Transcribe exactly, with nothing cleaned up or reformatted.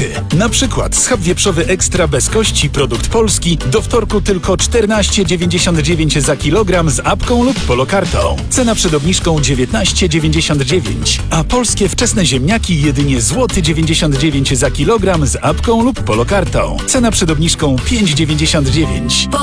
rabaty. Na przykład schab wieprzowy ekstra bez kości, produkt polski, do wtorku tylko czternaście dziewięćdziesiąt dziewięć za kilogram z apką lub polokartą. Cena przed obniżką dziewiętnaście dziewięćdziesiąt dziewięć, a polskie wczesne ziemniaki jedynie złoty dziewięćdziesiąt dziewięć za kilogram z apką lub polokartą. Cena przed obniżką pięć dziewięćdziesiąt dziewięć.